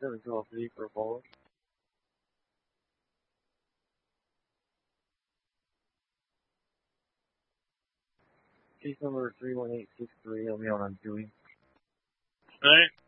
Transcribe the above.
712 for Apollo. Case number 31863, I'll be on Dewey. Alright.